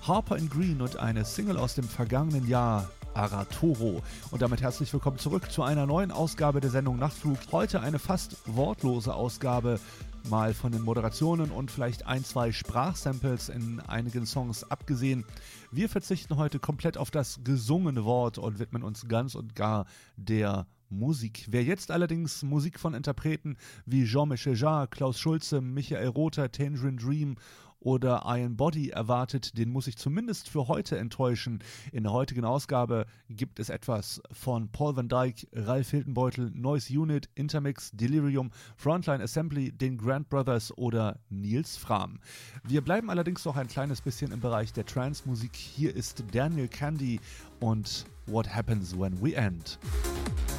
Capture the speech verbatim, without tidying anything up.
Harper in Green und eine Single aus dem vergangenen Jahr, Aratoro. Und damit herzlich willkommen zurück zu einer neuen Ausgabe der Sendung Nachtflug. Heute eine fast wortlose Ausgabe, mal von den Moderationen und vielleicht ein, zwei Sprachsamples in einigen Songs abgesehen. Wir verzichten heute komplett auf das gesungene Wort und widmen uns ganz und gar der Musik. Wer jetzt allerdings Musik von Interpreten wie Jean-Michel Jarre, Klaus Schulze, Michael Rother, Tangerine Dream oder Iron Body erwartet, den muss ich zumindest für heute enttäuschen. In der heutigen Ausgabe gibt es etwas von Paul van Dyk, Ralf Hildenbeutel, Noise Unit, Intermix, Delirium, Frontline Assembly, den Grand Brothers oder Nils Frahm. Wir bleiben allerdings noch ein kleines bisschen im Bereich der Trance-Musik. Hier ist Daniel Kandi und What Happens When We End.